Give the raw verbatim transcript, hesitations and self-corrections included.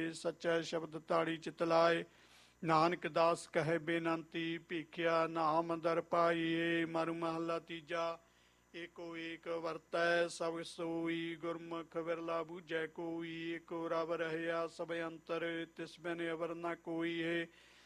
सच्चै शब्द ताड़ी चित लाए। नानक दास कहे बेनंती भीखिया नाम दर पाइए। मारू महला तीजा। एको एक वरतै सब सोई गुरमुख विरला बूझै कोई। एको रब रहया सब अंतर तिस बिन अवर न कोई है।